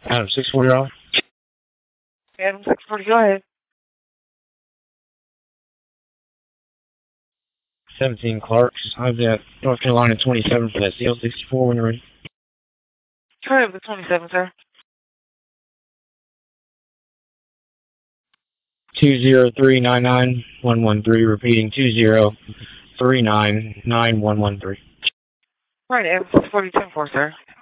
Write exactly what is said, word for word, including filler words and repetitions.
Adam six forty, Raleigh. Adam six forty, go ahead. seventeen Clark. I've got North Carolina twenty-seven for that C L sixty-four when you're ready. Go ahead with twenty-seven, sir. two zero three nine nine one one three, repeating two zero three nine nine one one three. Right, Adam six forty, ten four, sir.